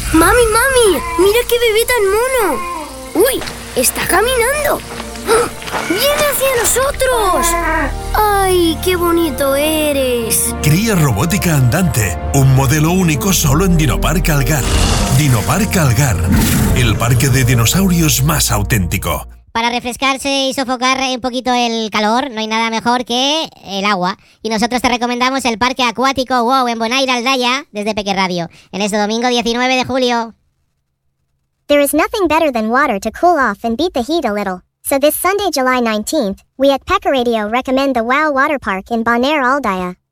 Mami, mira qué bebé tan mono. ¡Uy! ¡Está caminando! ¡Viene hacia nosotros! ¡Ay, qué bonito eres! Cría robótica andante, un modelo único solo en Dinopark Algar. Dinopark Algar, el parque de dinosaurios más auténtico. Para refrescarse y sofocar un poquito el calor, no hay nada mejor que el agua. Y nosotros te recomendamos el Parque Acuático WOW en Bonaire, Aldaya, desde Peque Radio, en este domingo 19 de julio. There is nothing better than water to cool off and beat the heat a little. So this Sunday, July 19th, we at Pekka Radio recommend the WOW Water Park in Bonaire, Aldaya.